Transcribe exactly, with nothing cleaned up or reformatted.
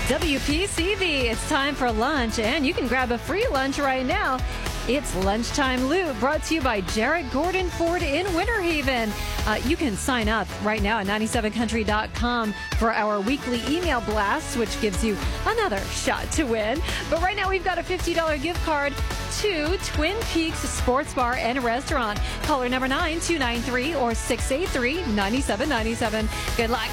W P C V, it's time for lunch, and you can grab a free lunch right now. It's Lunchtime Loot, brought to you by Jarrett Gordon Ford in Winter Haven. Uh, you can sign up right now at ninety-seven country dot com for our weekly email blast, which gives you another shot to win. But right now, we've got a fifty dollars gift card to Twin Peaks Sports Bar and Restaurant. Caller number nine two nine three or six eight three nine seven nine seven. Good luck.